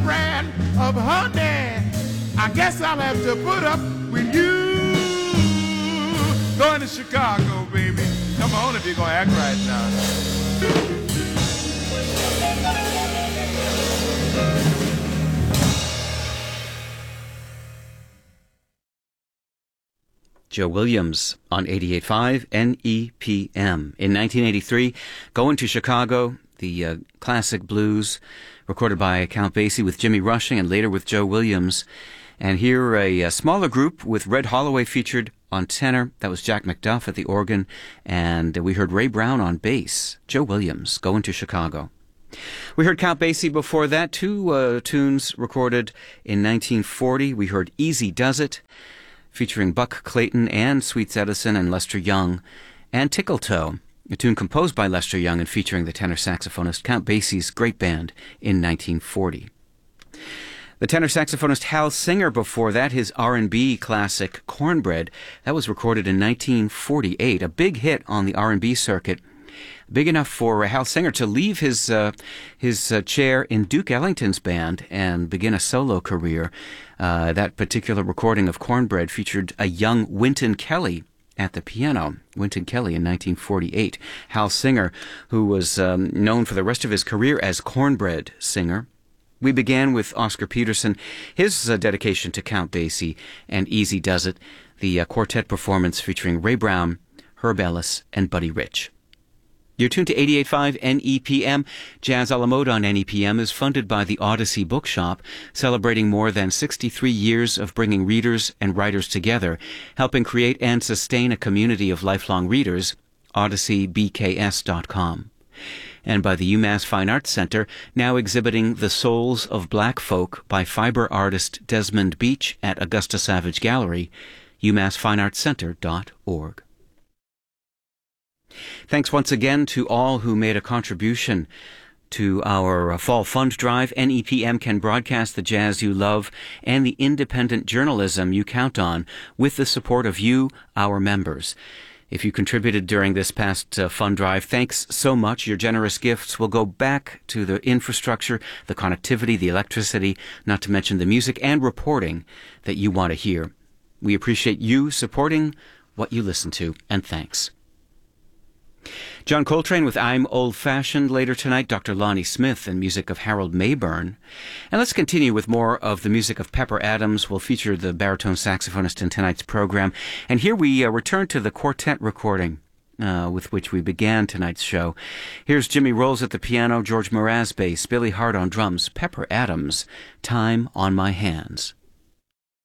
brand of honey. I guess I'll have to put up with you. Going to Chicago, baby. Come on if you're gonna act right now. Joe Williams on 88.5 NEPM. In 1983, Going to Chicago, the classic blues recorded by Count Basie with Jimmy Rushing and later with Joe Williams. And here a smaller group with Red Holloway featured on tenor. That was Jack McDuff at the organ. And we heard Ray Brown on bass. Joe Williams, Going to Chicago. We heard Count Basie before that. Two tunes recorded in 1940. We heard Easy Does It, featuring Buck Clayton and Sweets Edison and Lester Young, and Tickle Toe, a tune composed by Lester Young and featuring the tenor saxophonist Count Basie's great band in 1940. The tenor saxophonist Hal Singer before that, his R&B classic Cornbread, that was recorded in 1948, a big hit on the R&B circuit, big enough for Hal Singer to leave his chair in Duke Ellington's band and begin a solo career. That particular recording of Cornbread featured a young Wynton Kelly at the piano. Wynton Kelly in 1948. Hal Singer, who was known for the rest of his career as Cornbread Singer. We began with Oscar Peterson, his dedication to Count Basie and Easy Does It, the quartet performance featuring Ray Brown, Herb Ellis, and Buddy Rich. You're tuned to 88.5 NEPM. Jazz a la mode on NEPM is funded by the Odyssey Bookshop, celebrating more than 63 years of bringing readers and writers together, helping create and sustain a community of lifelong readers, odysseybks.com. And by the UMass Fine Arts Center, now exhibiting The Souls of Black Folk by fiber artist Desmond Beach at Augusta Savage Gallery, umassfineartscenter.org. Thanks once again to all who made a contribution to our Fall Fund Drive. NEPM can broadcast the jazz you love and the independent journalism you count on with the support of you, our members. If you contributed during this past fund drive, thanks so much. Your generous gifts will go back to the infrastructure, the connectivity, the electricity, not to mention the music and reporting that you want to hear. We appreciate you supporting what you listen to, and thanks. John Coltrane with I'm Old-Fashioned later tonight, Dr. Lonnie Smith and music of Harold Mayburn. And let's continue with more of the music of Pepper Adams. We'll feature the baritone saxophonist in tonight's program. And here we return to the quartet recording with which we began tonight's show. Here's Jimmy Rolls at the piano, George Mraz bass, Billy Hart on drums, Pepper Adams, Time on My Hands.